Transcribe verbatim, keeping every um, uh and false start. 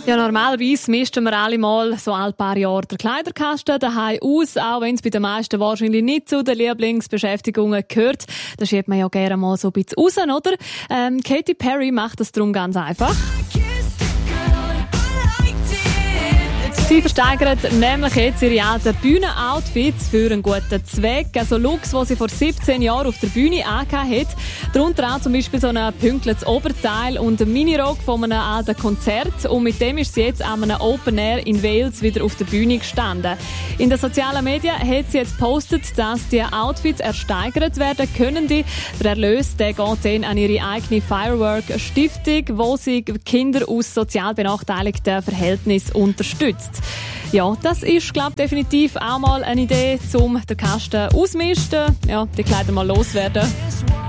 Ja, normalerweise misten wir alle mal so ein paar Jahre den Kleiderkasten daheim aus, auch wenn es bei den meisten wahrscheinlich nicht zu den Lieblingsbeschäftigungen gehört. Da schiebt man ja gerne mal so ein bisschen raus, oder? Ähm, Katy Perry macht das darum ganz einfach. Sie versteigert nämlich jetzt ihre alten Bühnenoutfits für einen guten Zweck. Also Looks, die sie vor siebzehn Jahren auf der Bühne angehabt hat. Darunter auch zum Beispiel so ein pünktliches Oberteil und ein Minirock von einem alten Konzert. Und mit dem ist sie jetzt an einem Open Air in Wales wieder auf der Bühne gestanden. In den sozialen Medien hat sie jetzt gepostet, dass die Outfits ersteigert werden können. Der Erlös der geht dann an ihre eigene Firework-Stiftung, wo sie Kinder aus sozial benachteiligten Verhältnissen unterstützt. Ja, das ist, glaube ich, definitiv auch mal eine Idee, um den Kasten auszumisten. Ja, die Kleider mal loswerden.